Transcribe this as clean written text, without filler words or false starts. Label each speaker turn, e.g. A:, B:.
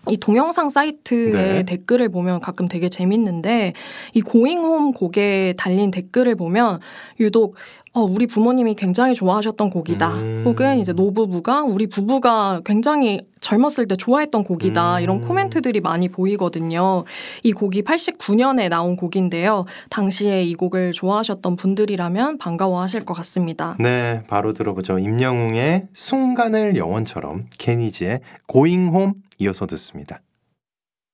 A: 이 동영상 사이트의
B: 네.
A: 댓글을 보면 가끔 되게 재밌는데 이 고잉 홈 곡에 달린 댓글을 보면 유독 우리 부모님이 굉장히 좋아하셨던 곡이다. 혹은 이제 노부부가 우리 부부가 굉장히 젊었을 때 좋아했던 곡이다. 이런 코멘트들이 많이 보이거든요. 이 곡이 89년에 나온 곡인데요. 당시에 이 곡을 좋아하셨던 분들이라면 반가워하실 것 같습니다.
B: 네, 바로 들어보죠. 임영웅의 순간을 영원처럼, 케니지의 고잉 홈 이어서 듣습니다.